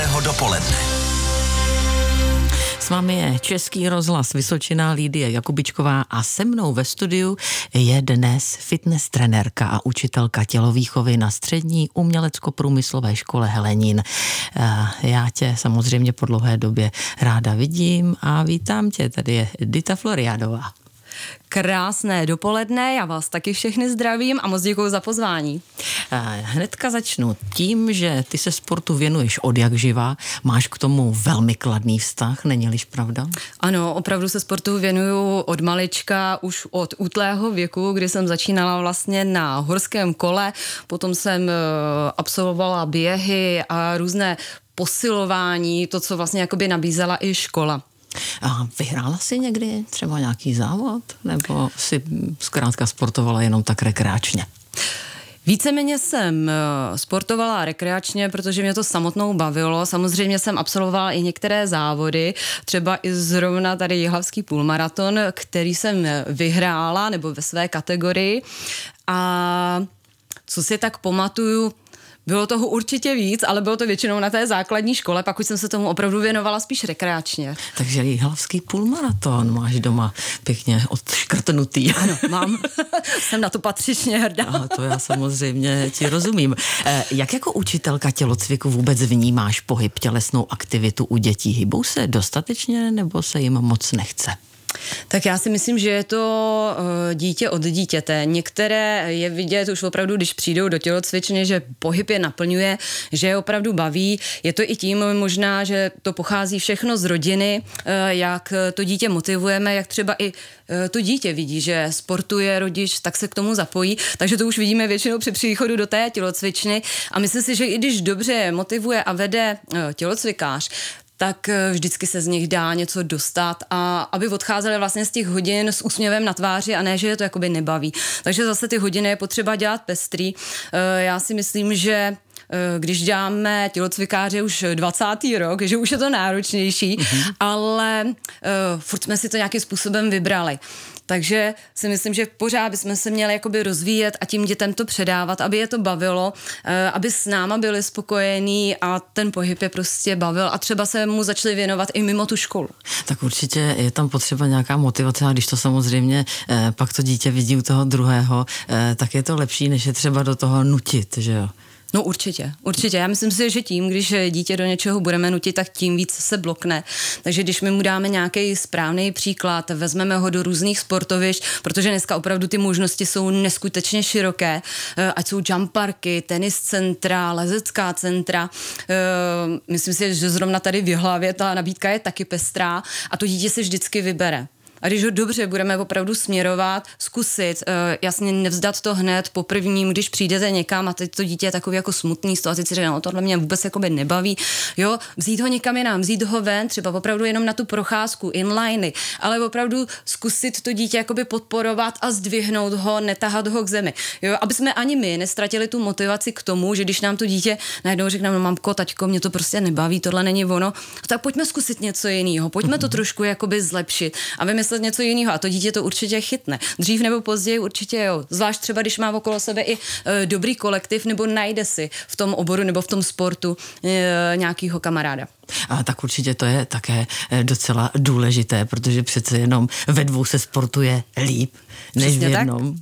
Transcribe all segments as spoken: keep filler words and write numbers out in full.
Dobrého dopoledne. S vámi je Český rozhlas Vysočina, Lídie Jakubičková a se mnou ve studiu je dnes fitness trenérka a učitelka tělovýchovy na střední umělecko-průmyslové škole Helenín. Já tě samozřejmě po dlouhé době ráda vidím a vítám tě, tady je Dita Floriádová. Krásné dopoledne, já vás taky všechny zdravím a moc děkuju za pozvání. Hnedka začnu tím, že ty se sportu věnuješ od jak živa, máš k tomu velmi kladný vztah, není-liž pravda? Ano, opravdu se sportu věnuju od malička, už od útlého věku, kdy jsem začínala vlastně na horském kole, potom jsem absolvovala běhy a různé posilování, to, co vlastně jakoby nabízela i škola. A vyhrála jsi někdy třeba nějaký závod? Nebo si zkrátka sportovala jenom tak rekreačně? Víceméně jsem sportovala rekreačně, protože mě to samotnou bavilo. Samozřejmě jsem absolvovala i některé závody, třeba i zrovna tady jihlavský půlmaraton, který jsem vyhrála, nebo ve své kategorii. A co si tak pamatuju, bylo toho určitě víc, ale bylo to většinou na té základní škole, pak už jsem se tomu opravdu věnovala spíš rekreačně. Takže jihlavský půlmaraton máš doma pěkně odškrtnutý. Ano, mám. Jsem na to patřičně hrdá. A to já samozřejmě ti rozumím. Jak jako učitelka tělocviku vůbec vnímáš pohyb, tělesnou aktivitu u dětí? Hybou se dostatečně nebo se jim moc nechce? Tak já si myslím, že je to uh, dítě od dítěte. Některé je vidět už opravdu, když přijdou do tělocvičny, že pohyb je naplňuje, že je opravdu baví. Je to i tím možná, že to pochází všechno z rodiny, uh, jak to dítě motivujeme, jak třeba i uh, to dítě vidí, že sportuje rodič, tak se k tomu zapojí. Takže to už vidíme většinou při příchodu do té tělocvičny. A myslím si, že i když dobře motivuje a vede uh, tělocvikář, tak vždycky se z nich dá něco dostat a aby odcházeli vlastně z těch hodin s úsměvem na tváři a ne, že je to jakoby nebaví. Takže zase ty hodiny je potřeba dělat pestrý. Já si myslím, že když děláme tělocvikáře už dvacátý rok, že už je to náročnější, mm-hmm. ale uh, furt jsme si to nějakým způsobem vybrali. Takže si myslím, že pořád bychom se měli jakoby rozvíjet a tím dětem to předávat, aby je to bavilo, aby s náma byli spokojení a ten pohyb je prostě bavil a třeba se mu začali věnovat i mimo tu školu. Tak určitě je tam potřeba nějaká motivace a když to samozřejmě eh, pak to dítě vidí u toho druhého, eh, tak je to lepší, než je třeba do toho nutit, že jo? No určitě, určitě. Já myslím si, že tím, když dítě do něčeho budeme nutit, tak tím víc se blokne. Takže když my mu dáme nějaký správný příklad, vezmeme ho do různých sportovišť, protože dneska opravdu ty možnosti jsou neskutečně široké, ať jsou jump parky, tenis centra, lezecká centra. Myslím si, že zrovna tady v Jihlavě ta nabídka je taky pestrá a to dítě si vždycky vybere. A když ho dobře budeme opravdu směrovat, zkusit, uh, jasně nevzdat to hned po prvním, když přijdete někam a teď to dítě je takový jako smutný z toho a teď si říká, no tohle mě vůbec jakoby nebaví, jo, vzít ho někam jinam, vzít ho ven, třeba opravdu jenom na tu procházku, inliny, ale opravdu zkusit to dítě jakoby podporovat a zdvihnout ho, netahat ho k zemi, jo, aby jsme ani my nestratili tu motivaci k tomu, že když nám to dítě najednou řekne, no mamko, taťko, mě to prostě nebaví, tohle není ono, tak pojďme zkusit něco jiného, pojďme to trošku jakoby zlepšit a vymyslet něco jiného a to dítě to určitě chytne. Dřív nebo později určitě jo. Zvlášť třeba, když má okolo sebe i e, dobrý kolektiv nebo najde si v tom oboru nebo v tom sportu e, nějakýho kamaráda. A tak určitě to je také docela důležité, protože přece jenom ve dvou se sportuje líp, než Přesně v jednom.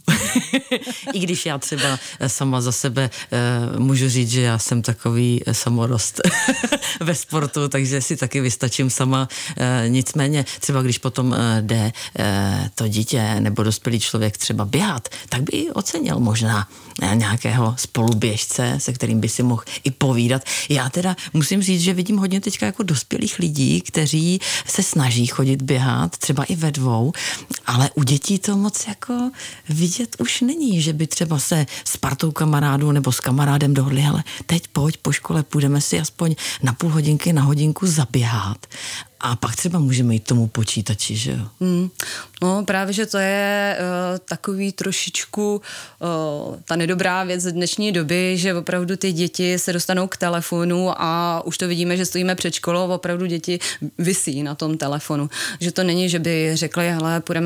I když já třeba sama za sebe uh, můžu říct, že já jsem takový samorost ve sportu, takže si taky vystačím sama. Uh, nicméně třeba když potom uh, jde uh, to dítě nebo dospělý člověk třeba běhat, tak by ocenil možná uh, nějakého spoluběžce, se kterým by si mohl i povídat. Já teda musím říct, že vidím hodně teďka jako dospělých lidí, kteří se snaží chodit běhat, třeba i ve dvou, ale u dětí to moc jako vidět už není, že by třeba se s partou kamarádů nebo s kamarádem dohodli, hele, teď pojď po škole, půjdeme si aspoň na půl hodinky, na hodinku zaběhat. A pak třeba můžeme jít tomu počítači, že jo? Hmm. No právě, že to je uh, takový trošičku uh, ta nedobrá věc z dnešní doby, že opravdu ty děti se dostanou k telefonu a už to vidíme, že stojíme před školou, opravdu děti visí na tom telefonu. Že to není, že by řekli, hele, půjdeme